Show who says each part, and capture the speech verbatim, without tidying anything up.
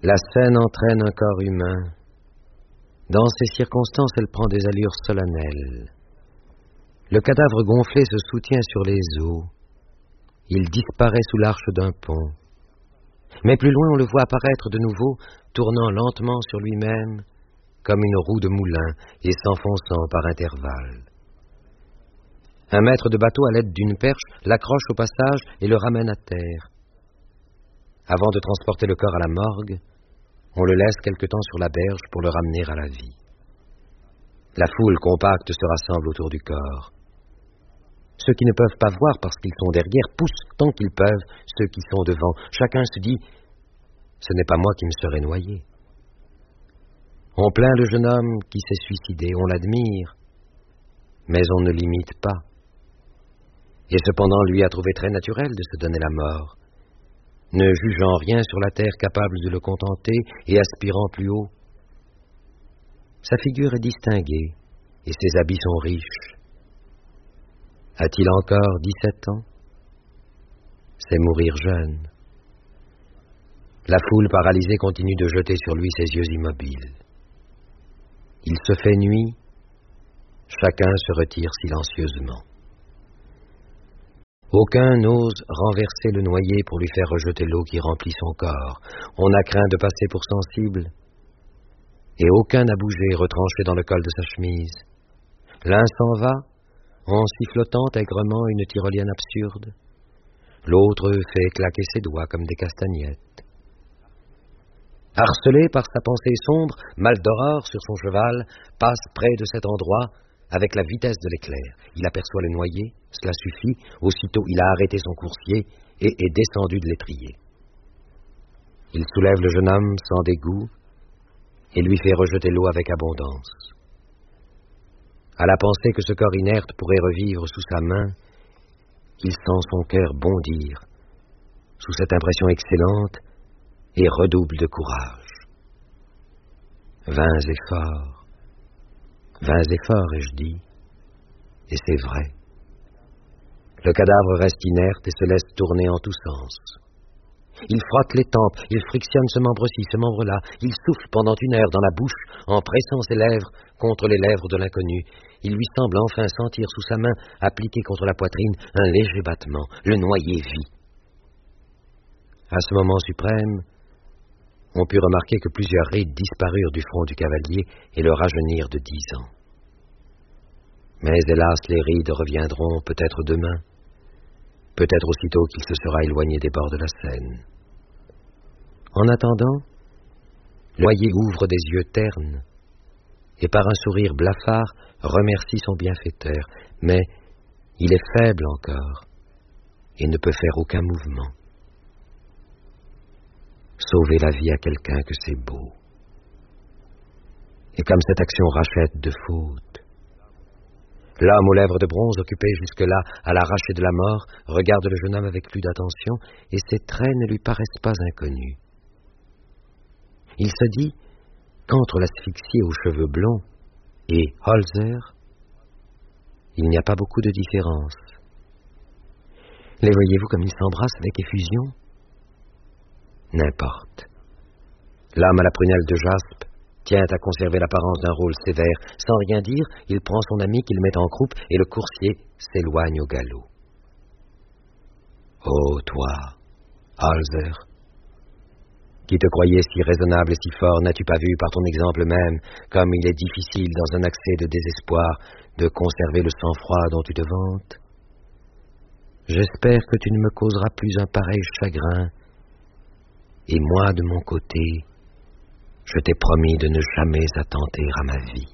Speaker 1: La scène entraîne un corps humain. Dans ces circonstances, elle prend des allures solennelles. Le cadavre gonflé se soutient sur les eaux. Il disparaît sous l'arche d'un pont. Mais plus loin, on le voit apparaître de nouveau, tournant lentement sur lui-même, comme une roue de moulin, et s'enfonçant par intervalles. Un maître de bateau, à l'aide d'une perche, l'accroche au passage et le ramène à terre. Avant de transporter le corps à la morgue, on le laisse quelque temps sur la berge pour le ramener à la vie. La foule compacte se rassemble autour du corps. Ceux qui ne peuvent pas voir parce qu'ils sont derrière poussent tant qu'ils peuvent ceux qui sont devant. Chacun se dit « ce n'est pas moi qui me serais noyé ». On plaint le jeune homme qui s'est suicidé, on l'admire, mais on ne l'imite pas. Et cependant, lui a trouvé très naturel de se donner la mort, ne jugeant rien sur la terre capable de le contenter et aspirant plus haut. Sa figure est distinguée et ses habits sont riches. A-t-il encore dix-sept ans? C'est mourir jeune. La foule paralysée continue de jeter sur lui ses yeux immobiles. Il se fait nuit, chacun se retire silencieusement. Aucun n'ose renverser le noyé pour lui faire rejeter l'eau qui remplit son corps. On a craint de passer pour sensible. Et aucun n'a bougé, retranché dans le col de sa chemise. L'un s'en va, en sifflotant aigrement une tyrolienne absurde. L'autre fait claquer ses doigts comme des castagnettes. Harcelé par sa pensée sombre, Maldoror, sur son cheval, passe près de cet endroit avec la vitesse de l'éclair. Il aperçoit le noyé, cela suffit, aussitôt il a arrêté son coursier et est descendu de l'étrier. Il soulève le jeune homme sans dégoût et lui fait rejeter l'eau avec abondance. À la pensée que ce corps inerte pourrait revivre sous sa main, il sent son cœur bondir sous cette impression excellente et redouble de courage. Vains efforts, vains efforts, ai-je dit, et c'est vrai. Le cadavre reste inerte et se laisse tourner en tous sens. Il frotte les tempes, il frictionne ce membre-ci, ce membre-là, il souffle pendant une heure dans la bouche en pressant ses lèvres contre les lèvres de l'inconnu. Il lui semble enfin sentir sous sa main, appliquée contre la poitrine, un léger battement. Le noyé vit. À ce moment suprême, on put remarquer que plusieurs rides disparurent du front du cavalier et le rajeunirent de dix ans. Mais hélas, les rides reviendront peut-être demain, peut-être aussitôt qu'il se sera éloigné des bords de la Seine. En attendant, le noyé ouvre des yeux ternes et par un sourire blafard remercie son bienfaiteur, mais il est faible encore et ne peut faire aucun mouvement. Sauver la vie à quelqu'un que c'est beau. Et comme cette action rachète de fautes, l'homme aux lèvres de bronze, occupé jusque-là à l'arracher de la mort, regarde le jeune homme avec plus d'attention, et ses traits ne lui paraissent pas inconnus. Il se dit qu'entre l'asphyxié aux cheveux blonds et Holzer, il n'y a pas beaucoup de différence. Les voyez-vous comme ils s'embrassent avec effusion? N'importe. L'homme à la prunelle de jaspe tient à conserver l'apparence d'un rôle sévère. Sans rien dire, il prend son ami qu'il met en croupe et le coursier s'éloigne au galop. Oh, toi, Holzer, qui te croyais si raisonnable et si fort, n'as-tu pas vu par ton exemple même comme il est difficile dans un accès de désespoir de conserver le sang-froid dont tu te vantes? J'espère que tu ne me causeras plus un pareil chagrin, et moi, de mon côté, je t'ai promis de ne jamais attenter à ma vie.